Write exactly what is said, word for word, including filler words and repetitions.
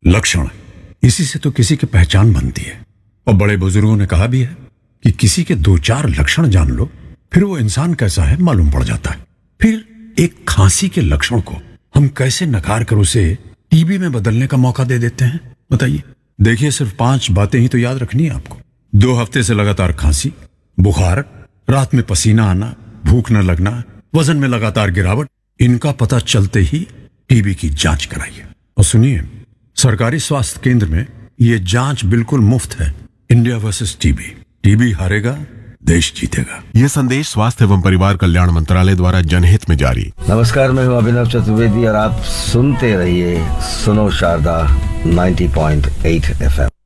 लक्षण, इसी से तो किसी की पहचान बनती है। और बड़े बुजुर्गों ने कहा भी है कि किसी के दो चार लक्षण जान लो, फिर वो इंसान कैसा है मालूम पड़ जाता है। फिर एक खांसी के लक्षण को हम कैसे नकार कर उसे टीबी में बदलने का मौका दे देते हैं, बताइए। देखिए, सिर्फ पांच बातें ही तो याद रखनी है आपको। दो हफ्ते से लगातार खांसी, बुखार, रात में पसीना आना, भूख न लगना, वजन में लगातार गिरावट, इनका पता चलते ही टीबी की जांच कराइए। और सुनिए, सरकारी स्वास्थ्य केंद्र में ये जांच बिल्कुल मुफ्त है। इंडिया वर्सेस टीबी, टीबी हारेगा, देश जीतेगा। यह संदेश स्वास्थ्य एवं परिवार कल्याण मंत्रालय द्वारा जनहित में जारी। नमस्कार, मैं हूं अभिनव चतुर्वेदी और आप सुनते रहिए सुनो Sharda ninety point eight F M.